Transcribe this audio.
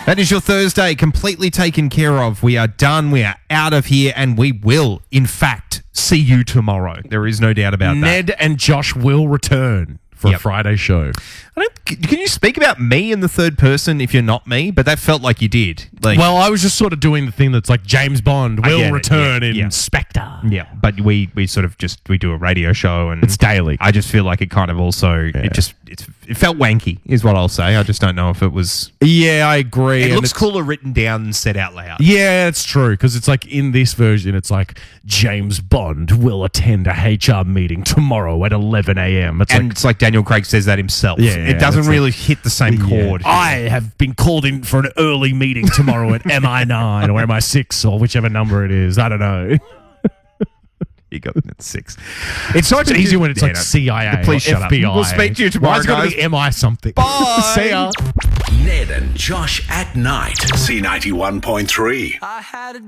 That is your Thursday completely taken care of. We are done. We are out of here, and we will, in fact, see you tomorrow. There is no doubt about that. Ned and Josh will return for a Friday show. Can you speak about me in the third person if you're not me? But that felt like you did. Well, I was just sort of doing the thing that's like James Bond will return in Spectre. Yeah, but we sort of we do a radio show and it's daily. I just feel like it kind of also it felt wanky is what I'll say. I just don't know if it was. Yeah, I agree. It looks cooler written down than said out loud. Yeah, it's true because it's like in this version, it's like James Bond will attend a HR meeting tomorrow at 11 a.m. It's like Daniel Craig says that himself. Yeah, it doesn't really hit the same chord. I have been called in for an early meeting tomorrow at MI9 or MI6 or whichever number it is. I don't know. You got it at 6. It's so much easier when it's like CIA Please or shut FBI. up. We'll speak to you tomorrow, Why is it got to be MI something? Bye. See ya. Ned and Josh at night. C91.3.